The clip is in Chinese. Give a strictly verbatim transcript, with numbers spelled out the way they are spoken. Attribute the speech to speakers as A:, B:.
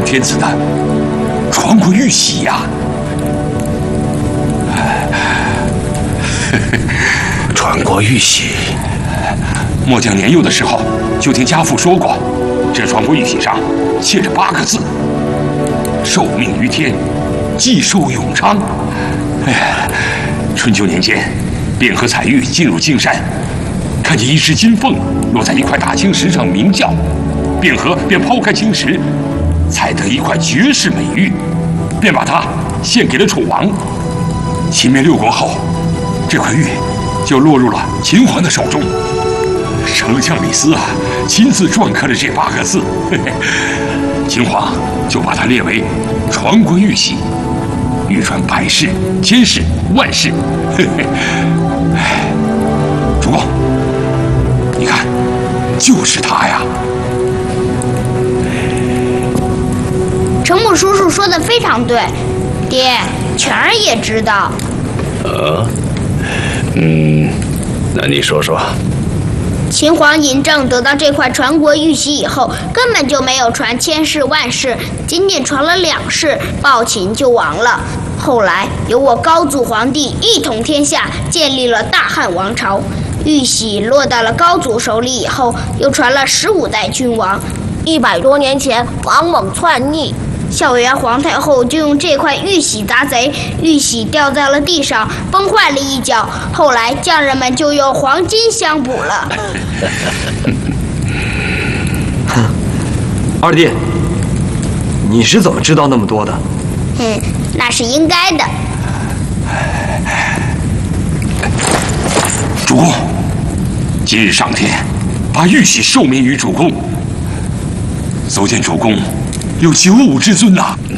A: 天子的传国玉玺呀！
B: 传国玉玺，
A: 末将年幼的时候就听家父说过，这传国玉玺上写着八个字：受命于天，既寿永昌。哎呀，春秋年间，卞和彩玉进入京山，看见一只金凤落在一块大青石上鸣叫，卞和便抛开青石，采得一块绝世美玉，便把它献给了楚王。秦灭六国后，这块玉就落入了秦皇的手中。丞相李斯啊，亲自篆刻了这八个字，嘿嘿，秦皇就把它列为传国玉玺，玉传百世、千世、万世。嘿嘿，哎，主公，你看，就是他呀！
C: 程母叔叔说的非常对，爹，全儿也知道。
B: 呃，嗯，那你说说。
C: 秦皇嬴政得到这块传国玉玺以后，根本就没有传千世万世，仅仅传了两世，暴秦就亡了。后来由我高祖皇帝一统天下，建立了大汉王朝。玉玺落到了高祖手里以后，又传了十五代君王。一百多年前，王猛篡逆，孝元皇太后就用这块玉玺打贼，玉玺掉在了地上，崩坏了一角。后来匠人们就用黄金相补了。
D: 哼，二弟，你是怎么知道那么多的？
C: 嗯，那是应该的。
A: 主公，今日上天把玉玺授命于主公，足见主公有九五之尊呐、啊。